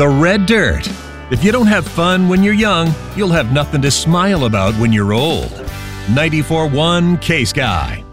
The red dirt. If you don't have fun when you're young, you'll have nothing to smile about when you're old. 94.1 K-Sky.